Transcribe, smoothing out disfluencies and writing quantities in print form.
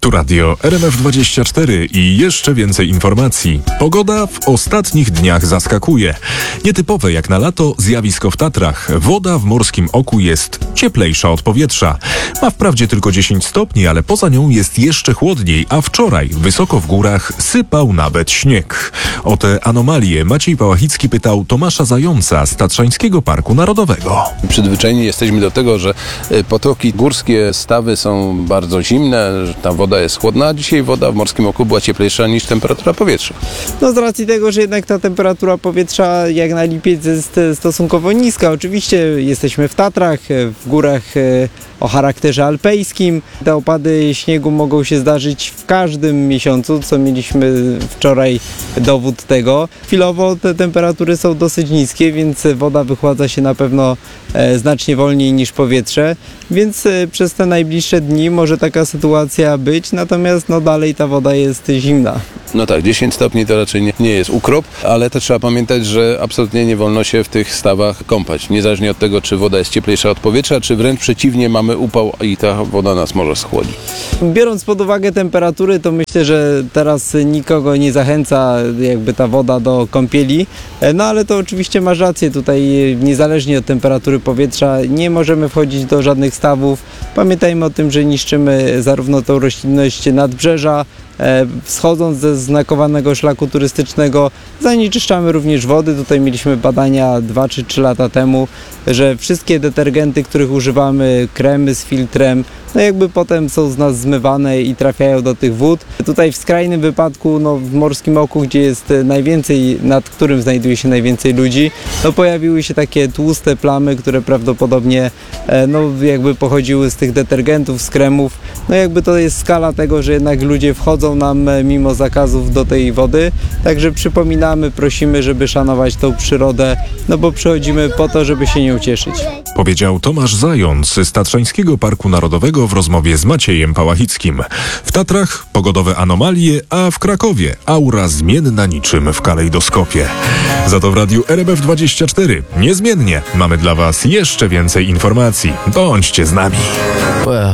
Tu radio RMF24 i jeszcze więcej informacji. Pogoda w ostatnich dniach zaskakuje. Nietypowe jak na lato zjawisko w Tatrach. Woda w Morskim Oku jest cieplejsza od powietrza. Ma wprawdzie tylko 10 stopni, ale poza nią jest jeszcze chłodniej, a wczoraj wysoko w górach sypał nawet śnieg. O te anomalie Maciej Pałachicki pytał Tomasza Zająca z Tatrzańskiego Parku Narodowego. Przyzwyczajeni jesteśmy do tego, że potoki górskie, stawy są bardzo zimne, że ta woda jest chłodna, a dzisiaj woda w Morskim Oku była cieplejsza niż temperatura powietrza. No z racji tego, że jednak ta temperatura powietrza jak na lipiec jest stosunkowo niska. Oczywiście jesteśmy w Tatrach, w górach o charakterze alpejskim. Te opady śniegu mogą się zdarzyć w każdym miesiącu, co mieliśmy wczoraj dowód tego. Chwilowo te temperatury są dosyć niskie, więc woda wychładza się na pewno znacznie wolniej niż powietrze, więc przez te najbliższe dni może taka sytuacja być, natomiast dalej ta woda jest zimna. No tak, 10 stopni to raczej nie jest ukrop, ale też trzeba pamiętać, że absolutnie nie wolno się w tych stawach kąpać. Niezależnie od tego, czy woda jest cieplejsza od powietrza, czy wręcz przeciwnie, mamy upał i ta woda nas może schłodzić. Biorąc pod uwagę temperatury, to myślę, że teraz nikogo nie zachęca jakby ta woda do kąpieli, ale to oczywiście masz rację, tutaj niezależnie od temperatury powietrza nie możemy wchodzić do żadnych stawów. Pamiętajmy o tym, że niszczymy zarówno tą roślinność nadbrzeża, wschodząc ze znakowanego szlaku turystycznego, zanieczyszczamy również wody. Tutaj mieliśmy badania 2 czy 3 lata temu, że wszystkie detergenty, których używamy, kremy z filtrem, jakby potem są z nas zmywane i trafiają do tych wód. Tutaj w skrajnym wypadku, w Morskim Oku, gdzie jest najwięcej, nad którym znajduje się najwięcej ludzi, pojawiły się takie tłuste plamy, które prawdopodobnie jakby pochodziły z tych detergentów, z kremów. Jakby to jest skala tego, że jednak ludzie wchodzą nam mimo zakazów do tej wody. Także przypominamy, prosimy, żeby szanować tą przyrodę, bo przychodzimy po to, żeby się nią cieszyć. Powiedział Tomasz Zając z Tatrzańskiego Parku Narodowego w rozmowie z Maciejem Pałachickim. W Tatrach pogodowe anomalie, a w Krakowie aura zmienna niczym w kalejdoskopie. Za to w radiu RMF24 niezmiennie mamy dla Was jeszcze więcej informacji. Bądźcie z nami.